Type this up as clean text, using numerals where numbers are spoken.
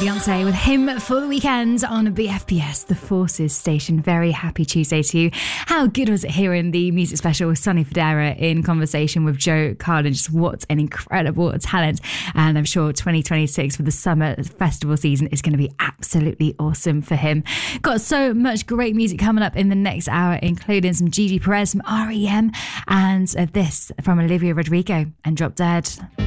Beyonce with Him for the Weekend on BFBS, the Forces station. Very happy Tuesday to you. How good was it hearing the music special with Sonny Fodera in conversation with Joe Carlin? Just what an incredible talent. And I'm sure 2026 for the summer festival season is going to be absolutely awesome for him. Got so much great music coming up in the next hour, including some Gigi Perez from REM and this from Olivia Rodrigo and Drop Dead.